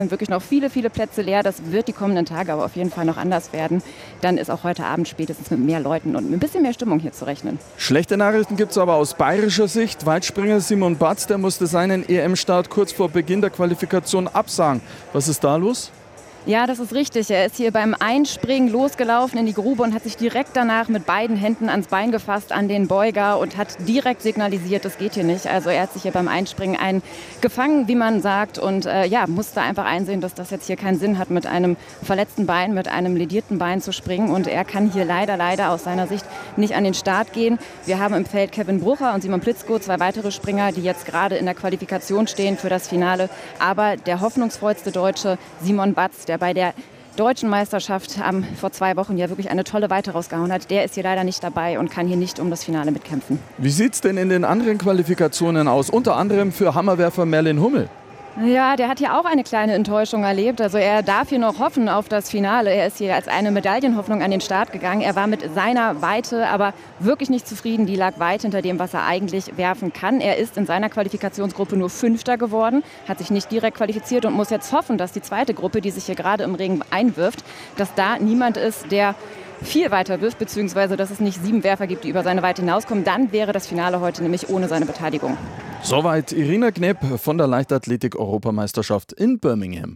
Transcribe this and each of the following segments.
sind wirklich noch viele, viele Plätze leer. Das wird die kommenden Tage aber auf jeden Fall noch anders werden. Dann ist auch heute Abend spätestens mit mehr Leuten und mit ein bisschen mehr Stimmung hier zu rechnen. Schlechte Nachrichten gibt es aber aus bayerischer Sicht. Weitspringer Simon Batz, der musste seinen EM-Start kurz vor Beginn der Qualifikation absagen. Was ist da los? Ja, das ist richtig. Er ist hier beim Einspringen losgelaufen in die Grube und hat sich direkt danach mit beiden Händen ans Bein gefasst, an den Beuger und hat direkt signalisiert, das geht hier nicht. Also er hat sich hier beim Einspringen eingefangen, wie man sagt, und musste einfach einsehen, dass das jetzt hier keinen Sinn hat, mit einem verletzten Bein, mit einem ledierten Bein zu springen. Und er kann hier leider aus seiner Sicht nicht an den Start gehen. Wir haben im Feld Kevin Brucher und Simon Plitzko, 2 weitere Springer, die jetzt gerade in der Qualifikation stehen für das Finale. Aber der hoffnungsvollste Deutsche, Simon Batz, der bei der deutschen Meisterschaft vor 2 Wochen ja wirklich eine tolle Weite rausgehauen hat, der ist hier leider nicht dabei und kann hier nicht um das Finale mitkämpfen. Wie sieht es denn in den anderen Qualifikationen aus? Unter anderem für Hammerwerfer Merlin Hummel. Ja, der hat hier auch eine kleine Enttäuschung erlebt. Also er darf hier noch hoffen auf das Finale. Er ist hier als eine Medaillenhoffnung an den Start gegangen. Er war mit seiner Weite aber wirklich nicht zufrieden. Die lag weit hinter dem, was er eigentlich werfen kann. Er ist in seiner Qualifikationsgruppe nur 5. geworden, hat sich nicht direkt qualifiziert und muss jetzt hoffen, dass die zweite Gruppe, die sich hier gerade im Regen einwirft, dass da niemand ist, der viel weiter wirft, beziehungsweise dass es nicht 7 Werfer gibt, die über seine Weite hinauskommen. Dann wäre das Finale heute nämlich ohne seine Beteiligung. Soweit Irina Knepp von der Leichtathletik-Europameisterschaft in Birmingham.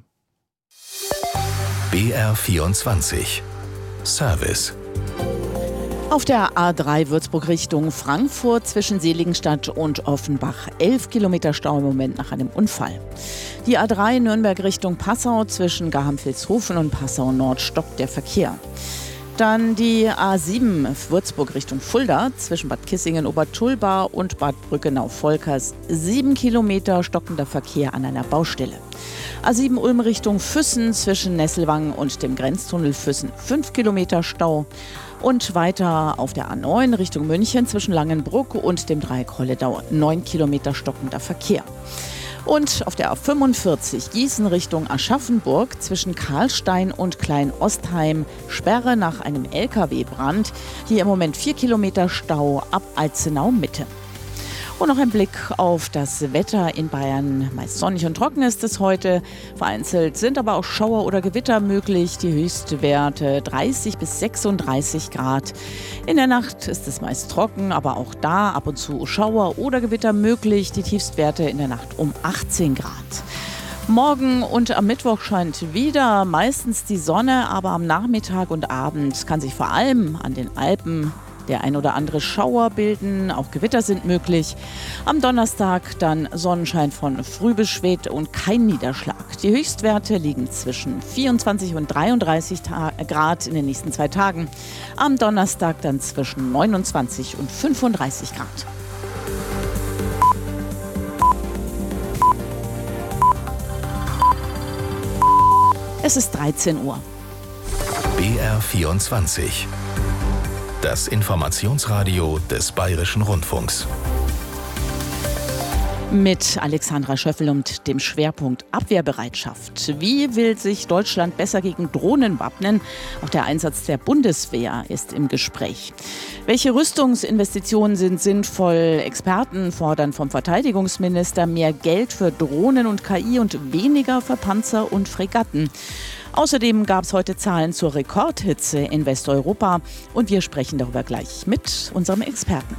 BR24 Service. Auf der A3 Würzburg Richtung Frankfurt zwischen Seligenstadt und Offenbach. 11 Kilometer Stau im Moment nach einem Unfall. Die A3 Nürnberg Richtung Passau zwischen Garham-Vilshofen und Passau Nord stockt der Verkehr. Dann die A7 Würzburg Richtung Fulda zwischen Bad Kissingen-Obertulba und Bad Brückenau-Volkers. 7 Kilometer stockender Verkehr an einer Baustelle. A7 Ulm Richtung Füssen zwischen Nesselwang und dem Grenztunnel Füssen. 5 Kilometer Stau. Und weiter auf der A9 Richtung München zwischen Langenbruck und dem Dreieck Holledau. 9 Kilometer stockender Verkehr. Und auf der A45 Gießen Richtung Aschaffenburg zwischen Karlstein und Klein-Ostheim Sperre nach einem LKW-Brand. Hier im Moment 4 Kilometer Stau ab Alzenau Mitte. Und noch ein Blick auf das Wetter in Bayern. Meist sonnig und trocken ist es heute. Vereinzelt sind aber auch Schauer oder Gewitter möglich. Die Höchstwerte 30 bis 36 Grad. In der Nacht ist es meist trocken, aber auch da ab und zu Schauer oder Gewitter möglich. Die Tiefstwerte in der Nacht um 18 Grad. Morgen und am Mittwoch scheint wieder meistens die Sonne, aber am Nachmittag und Abend kann sich vor allem an den Alpen der ein oder andere Schauer bilden, auch Gewitter sind möglich. Am Donnerstag dann Sonnenschein von früh bis spät und kein Niederschlag. Die Höchstwerte liegen zwischen 24 und 33 Grad in den nächsten 2 Tagen. Am Donnerstag dann zwischen 29 und 35 Grad. Es ist 13 Uhr. BR24 Das Informationsradio des Bayerischen Rundfunks. Mit Alexandra Schöffel und dem Schwerpunkt Abwehrbereitschaft. Wie will sich Deutschland besser gegen Drohnen wappnen? Auch der Einsatz der Bundeswehr ist im Gespräch. Welche Rüstungsinvestitionen sind sinnvoll? Experten fordern vom Verteidigungsminister mehr Geld für Drohnen und KI und weniger für Panzer und Fregatten. Außerdem gab es heute Zahlen zur Rekordhitze in Westeuropa und wir sprechen darüber gleich mit unserem Experten.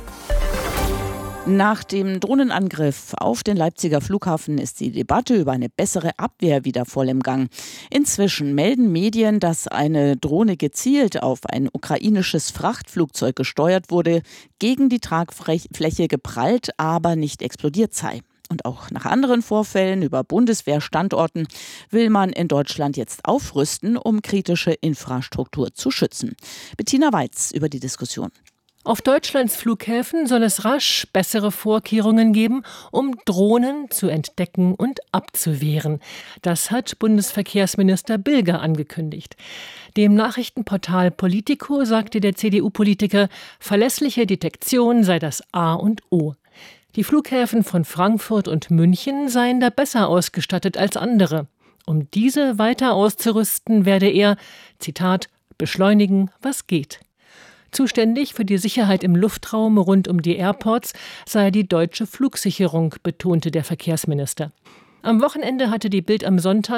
Nach dem Drohnenangriff auf den Leipziger Flughafen ist die Debatte über eine bessere Abwehr wieder voll im Gang. Inzwischen melden Medien, dass eine Drohne gezielt auf ein ukrainisches Frachtflugzeug gesteuert wurde, gegen die Tragfläche geprallt, aber nicht explodiert sei. Und auch nach anderen Vorfällen über Bundeswehrstandorten will man in Deutschland jetzt aufrüsten, um kritische Infrastruktur zu schützen. Bettina Weiz über die Diskussion. Auf Deutschlands Flughäfen soll es rasch bessere Vorkehrungen geben, um Drohnen zu entdecken und abzuwehren. Das hat Bundesverkehrsminister Bilger angekündigt. Dem Nachrichtenportal Politico sagte der CDU-Politiker, verlässliche Detektion sei das A und O. Die Flughäfen von Frankfurt und München seien da besser ausgestattet als andere. Um diese weiter auszurüsten, werde er, Zitat, beschleunigen, was geht. Zuständig für die Sicherheit im Luftraum rund um die Airports sei die deutsche Flugsicherung, betonte der Verkehrsminister. Am Wochenende hatte die Bild am Sonntag